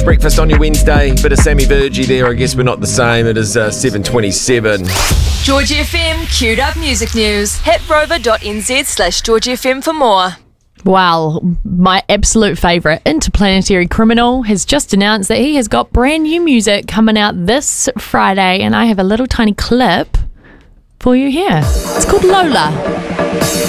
breakfast on your Wednesday. Bit of Sammy Virgie there. I guess we're not the same. It is 7:27. Georgia FM queued up music news. Hit rover.nz/Georgia FM for more. Wow, my absolute favourite, Interplanetary Criminal, has just announced that he has got brand new music coming out this Friday, and I have a little tiny clip for you here. It's called Lola.